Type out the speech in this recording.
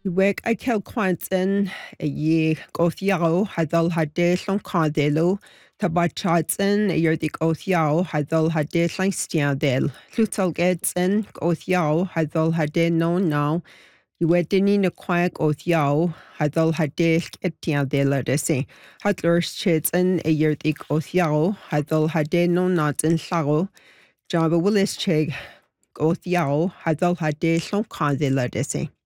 Weg I kel kwanten ye gothiao hadal hade lon kadelo tabachatsen yerdik othiao hadal hade leinstiadel lutal gedsen othiao hadal hade no now Iwedini na quack othiao hadal hade etiadela desi hadler chitsen yerdik othiao hadal hade no not in lao Java Willis chig othiao hadal hade lon kadela desi